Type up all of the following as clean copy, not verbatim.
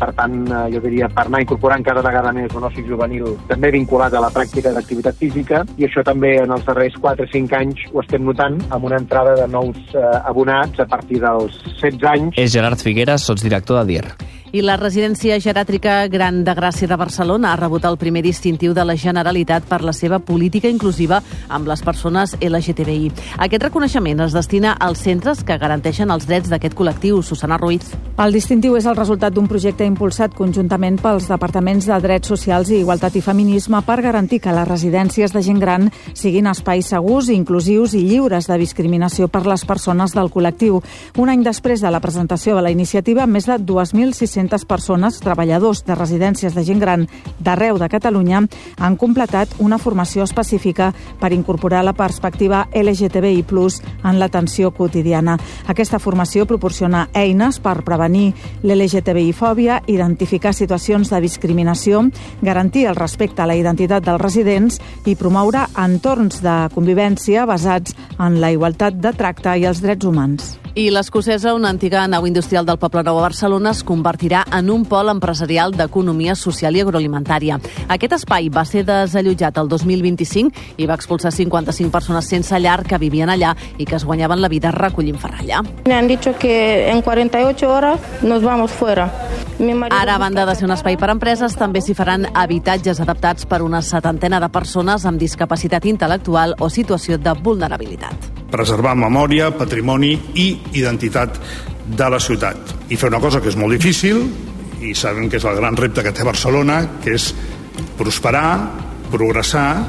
per tant, jo diria, per anar incorporant cada vegada més un oci juvenil també vinculat a la pràctica d'activitat física, i això també en els darrers 4 o 5 anys ho estem notant amb una entrada de nous abonats a partir dels 16 anys. És Gerard Figueras, sotsdirector de DIR. I la residència geriàtrica Gran de Gràcia de Barcelona ha rebut el primer distintiu de la Generalitat per la seva política inclusiva amb les persones LGTBI. Aquest reconeixement es destina als centres que garanteixen els drets d'aquest col·lectiu. Susana Ruiz. El distintiu és el resultat d'un projecte impulsat conjuntament pels Departaments de Drets Socials i Igualtat i Feminisme per garantir que les residències de gent gran siguin espais segurs, inclusius i lliures de discriminació per les persones del col·lectiu. Un any després de la presentació de la iniciativa, més de 2.600 persones, treballadors de residències de gent gran d'arreu de Catalunya, han completat una formació específica per incorporar la perspectiva LGTBI+ en l'atenció quotidiana. Aquesta formació proporciona eines per prevenir l'LGTBI-fòbia, identificar situacions de discriminació, garantir el respecte a la identitat dels residents i promoure entorns de convivència basats en la igualtat de tracte i els drets humans. I l'Escocesa, una antiga nau industrial del Poble Nou a Barcelona, es convertirà en un pol empresarial d'economia social i agroalimentària. Aquest espai va ser desallotjat el 2025 i va expulsar 55 persones sense llar que vivien allà i que es guanyaven la vida recollint ferralla. Me han dicho que en 48 horas nos vamos fuera. Ara, a banda de ser un espai per a empreses, també s'hi faran habitatges adaptats per una 70ena de persones amb discapacitat intel·lectual o situació de vulnerabilitat. Preservar memòria, patrimoni i identitat de la ciutat. I fer una cosa que és molt difícil, i sabem que és el gran repte que té Barcelona, que és prosperar, progressar,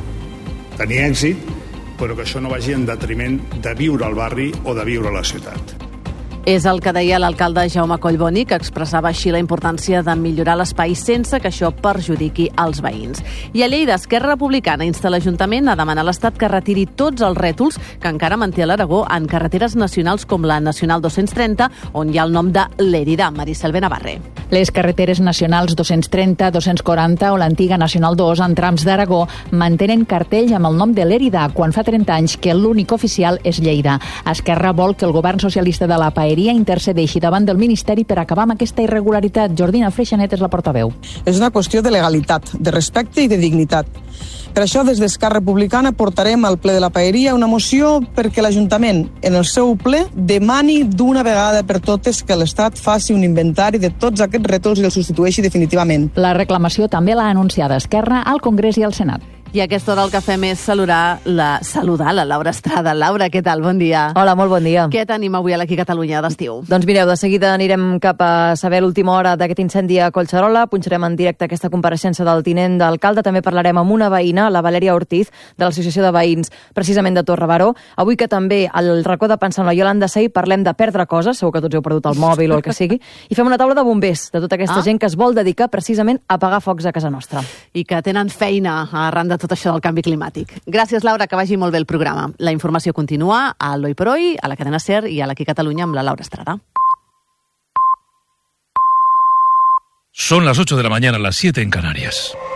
tenir èxit, però que això no vagi en detriment de viure al barri o de viure a la ciutat. És el que deia l'alcalde Jaume Collboni, que expressava així la importància de millorar l'espai sense que això perjudiqui els veïns. I a Lleida, Esquerra Republicana insta l'Ajuntament a demanar a l'Estat que retiri tots els rètols que encara manté a l'Aragó en carreteres nacionals com la Nacional 230, on hi ha el nom de Lérida. Maricel Benavarre. Les carreteres nacionals 230, 240 o l'antiga Nacional 2 en trams d'Aragó mantenen cartells amb el nom de Lérida, quan fa 30 anys que l'únic oficial és Lleida. Esquerra vol que el govern socialista de la Paeria intercedeixi davant del Ministeri per acabar amb aquesta irregularitat. Jordina Freixanet és la portaveu. És una qüestió de legalitat, de respecte i de dignitat. Per això, des d'Esquerra Republicana portarem al ple de la Paeria una moció perquè l'Ajuntament, en el seu ple, demani d'una vegada per totes que l'Estat faci un inventari de tots aquests rètols i els substitueixi definitivament. La reclamació també l'ha anunciada Esquerra al Congrés i al Senat. I a aquesta hora el que fem és saludar la Laura Estrada. Laura, què tal? Bon dia. Hola, molt bon dia. Què tenim avui a l'Aquí Catalunya d'estiu? Doncs mireu, de seguida anirem cap a saber l'última hora d'aquest incendi a Collserola. Punxarem en directe aquesta compareixença del tinent d'alcalde. També parlarem amb una veïna, la Valèria Ortiz, de l'Associació de Veïns, precisament de Torrebaró. Avui que també al racó de pensar amb la Yolanda Sey parlem de perdre coses, segur que tots heu perdut el mòbil o el que sigui, i fem una taula de bombers, de tota aquesta gent que es vol dedicar precisament a apagar focs a casa nostra. I que tenen feina arran de tot això del canvi climàtic. Gràcies, Laura, que vagi molt bé el programa. La informació continua a l'Oi per Oi, a la cadena SER i a l'Aquí Catalunya amb la Laura Estrada. Son las 8 de la mañana, las 7 en Canarias.